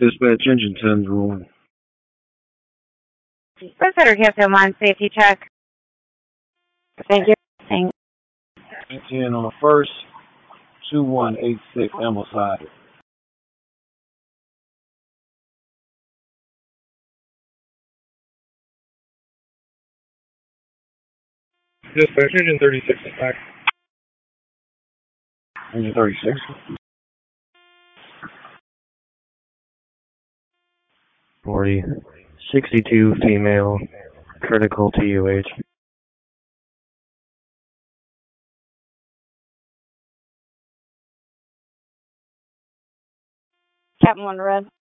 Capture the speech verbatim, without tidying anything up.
Dispatch engine ten rolling. Consider Captain Line Safety Check. Thank you. Thank ten on the first, two one eight six, Ambleside. Dispatch engine thirty-six is back. Engine thirty-six. forty. sixty-two female, critical T U H. Captain One Red.